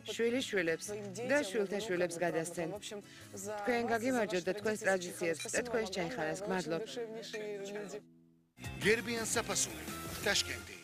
შვილიშვილებს და შვილთაშვილებს გადასცენ. თქვენ გაგიმარჯვებთ და თქვენს ტრადიციებს და თქვენს ჩაიხარას. გმადლობ. გერბიან საფასური, ტაშკენტი.